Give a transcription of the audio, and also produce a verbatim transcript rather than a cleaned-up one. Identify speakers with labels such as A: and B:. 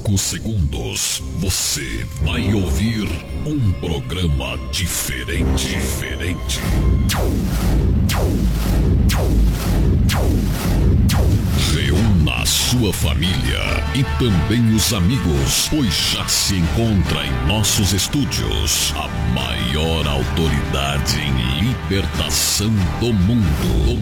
A: poucos segundos, você vai ouvir um programa diferente. Diferente. Reúna a sua família e também os amigos, pois já se encontra em nossos estúdios a maior autoridade em libertação do mundo.